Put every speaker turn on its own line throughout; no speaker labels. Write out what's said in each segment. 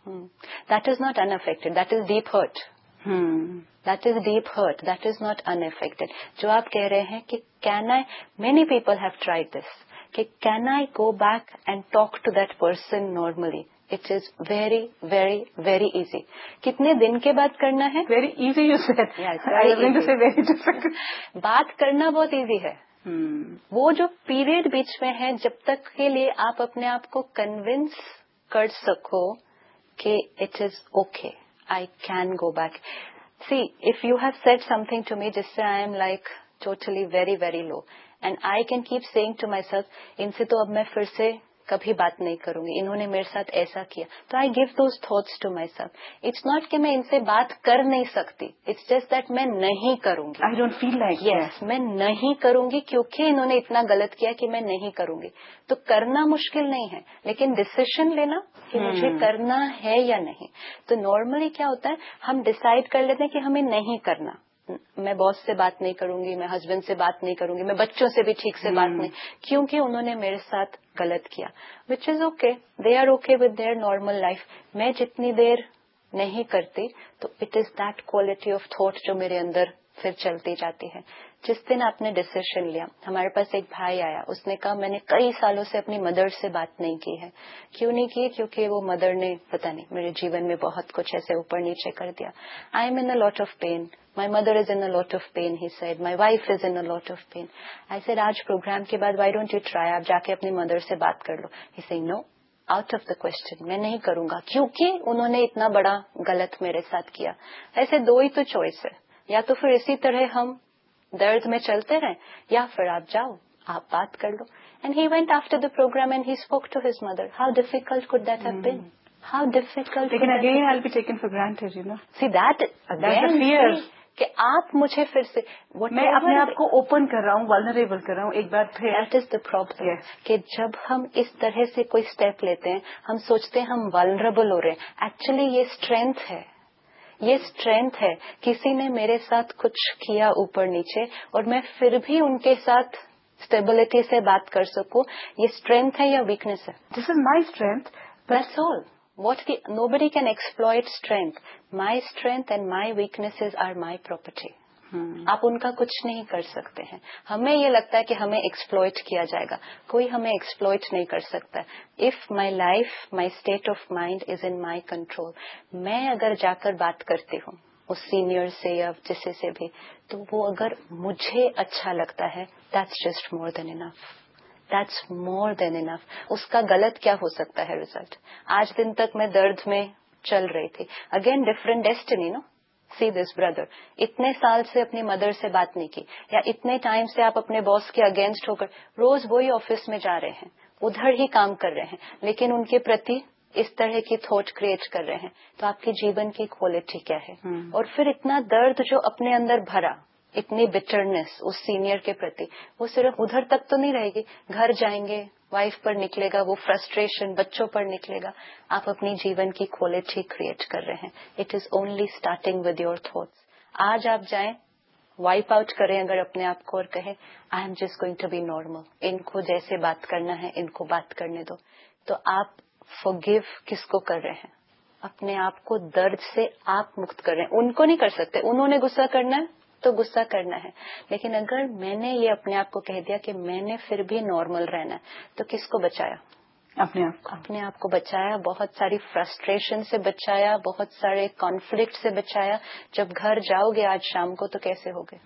That is not unaffected. That is deep hurt. That is deep hurt. That is not unaffected. जो आप कह रहे हैं कि can I? Many people have tried this. कि can I go back and talk to that person normally? It is very, very, very easy. कितने दिन के बाद करना है?
Very easy, you said.
Yes,
I was going to say very difficult.
बात करना बहुत easy है. वो जो पीरियड बीच में है, जब तक के लिए आप अपने आप को कन्विंस कर सको कि it is okay, I can go back. C, if you have said something to me जिससे I am like totally very very low, and I can keep saying to my self, इनसे तो अब मैं फिर से कभी बात नहीं करूंगी, इन्होंने मेरे साथ ऐसा किया, तो I give those thoughts to my self. It's not कि मैं इनसे बात कर नहीं सकती, इट्स जस्ट दैट मैं नहीं करूंगी.
I don't feel like
yes, मैं नहीं करूंगी क्योंकि इन्होंने इतना गलत किया कि मैं नहीं करूंगी. तो करना मुश्किल नहीं है, लेकिन डिसीजन लेना कि मुझे करना है या नहीं. तो नॉर्मली क्या होता है, हम डिसाइड कर लेते हैं कि हमें नहीं करना. मैं बॉस से बात नहीं करूंगी, मैं हस्बैंड से बात नहीं करूंगी, मैं बच्चों से भी ठीक से बात नहीं, क्योंकि उन्होंने मेरे साथ गलत किया. Which is okay, they are okay with their normal life. मैं जितनी देर नहीं करती, तो it is that quality of thought जो मेरे अंदर फिर चलती जाती है. जिस दिन आपने डिसीजन लिया, हमारे पास एक भाई आया, उसने कहा मैंने कई सालों से अपनी मदर से बात नहीं की है. क्यों नहीं की? क्योंकि वो मदर ने पता नहीं मेरे जीवन में बहुत कुछ ऐसे ऊपर नीचे कर दिया. I am in a lot of pen, my mother is in a lot of pen, he said, my wife is in a lot of pen. I said आज प्रोग्राम के बाद व्हाई डोंट यू ट्राई, आप जाके अपनी mother से बात कर लो. He said no, out of the question, मैं नहीं करूंगा क्योंकि उन्होंने इतना बड़ा गलत मेरे साथ किया. ऐसे दो ही तो चॉइस है, या तो फिर इसी तरह हम दर्द में चलते रहें, या फिर आप जाओ, आप बात कर लो. And he went after the programme and he spoke to his mother. How difficult could that have been? How difficult?
लेकिन again I will be taken for granted, you know.
See that again कि आप मुझे फिर से
मैं अपने आप को ओपन कर रहा हूँ, वल्नरेबल कर रहा हूँ एक बार फिर.
दैट इज द प्रॉब्लम कि जब हम इस तरह से कोई स्टेप लेते हैं, हम सोचते हैं हम वल्नरेबल हो रहे हैं. एक्चुअली ये स्ट्रेंथ है, ये स्ट्रेंथ है. किसी ने मेरे साथ कुछ किया ऊपर नीचे और मैं फिर भी उनके साथ स्टेबिलिटी से बात कर सकूं, ये स्ट्रेंथ है या वीकनेस है?
This is my strength.
That's all. Nobody can exploit strength. My strength and my weaknesses are my property. आप उनका कुछ नहीं कर सकते हैं. हमें ये लगता है कि हमें एक्सप्लॉइट किया जाएगा, कोई हमें एक्सप्लॉइट नहीं कर सकता. If my life, my state of mind is in my control. मैं अगर जाकर बात करती हूँ उस सीनियर से या जिसे से भी, तो वो अगर मुझे अच्छा लगता है, that's just more than enough. That's more than enough. उसका गलत क्या हो सकता है रिजल्ट? आज दिन तक मैं दर्द में चल रही थी. Again different destiny, no. See this brother, इतने साल से अपनी मदर से बात नहीं की, या इतने टाइम से आप अपने बॉस के अगेंस्ट होकर रोज वही ऑफिस में जा रहे हैं, उधर ही काम कर रहे हैं, लेकिन उनके प्रति इस तरह की थॉट क्रिएट कर रहे हैं. तो आपके जीवन की क्वालिटी क्या है? और फिर इतना दर्द जो अपने अंदर भरा, इतनी बिटरनेस उस सीनियर के प्रति, वो सिर्फ उधर तक तो नहीं रहेगी, घर जाएंगे, वाइफ पर निकलेगा, वो फ्रस्ट्रेशन बच्चों पर निकलेगा. आप अपनी जीवन की क्वालिटी क्रिएट कर रहे हैं. It is only starting with your thoughts. आज आप जाएं, वाइप आउट करें अगर अपने आप को और कहें I am just going to be normal, इनको जैसे बात करना है इनको बात करने दो, तो आप फॉरगिव किसको कर रहे हैं? अपने आप को दर्द से आप मुक्त कर रहे हैं. उनको नहीं कर सकते, उन्होंने गुस्सा करना है तो गुस्सा करना है, लेकिन अगर मैंने ये अपने आप को कह दिया कि मैंने फिर भी नॉर्मल रहना है, तो किसको बचाया? अपने आप को बचाया. बहुत सारी फ्रस्ट्रेशन से बचाया, बहुत सारे कॉन्फ्लिक्ट से बचाया. जब घर जाओगे आज शाम को तो कैसे होगे?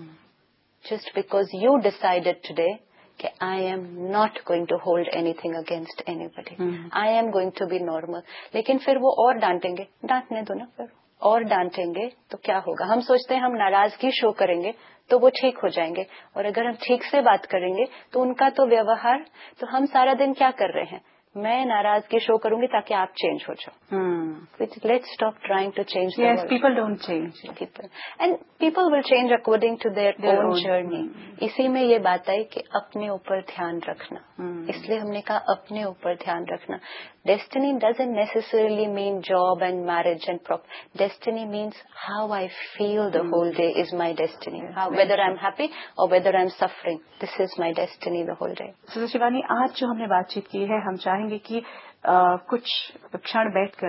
Just because you decided today कि I am not going to hold anything against anybody, I am going to be normal. लेकिन फिर वो और डांटेंगे, डांटने दो ना. फिर और डांटेंगे तो क्या होगा? हम सोचते हैं हम नाराजगी शो करेंगे तो वो ठीक हो जाएंगे, और अगर हम ठीक से बात करेंगे तो उनका तो व्यवहार, तो हम सारा दिन क्या कर रहे हैं? मैं नाराजगी शो करूंगी ताकि आप चेंज हो जाओ. Let's stop trying to change the world.
People don't change,
and people will change according to their own journey. इसी में ये बात आई कि अपने ऊपर ध्यान रखना. इसलिए हमने कहा अपने ऊपर ध्यान रखना. Destiny doesn't necessarily mean job and marriage and property. Destiny means how I feel the whole day is my destiny. Whether I am happy और whether I am suffering, this is my destiny the whole day.
Shivani, आज जो हमने बातचीत की है, हम चाहेंगे कि कुछ क्षण बैठकर